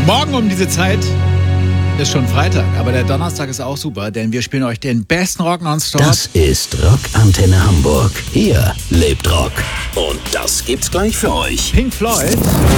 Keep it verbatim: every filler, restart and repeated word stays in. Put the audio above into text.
Morgen um diese Zeit ist schon Freitag, aber der Donnerstag ist auch super, denn wir spielen euch den besten Rock nonstop. Das ist Rockantenne Hamburg. Hier lebt Rock. Und das gibt's gleich für euch. Pink Floyd,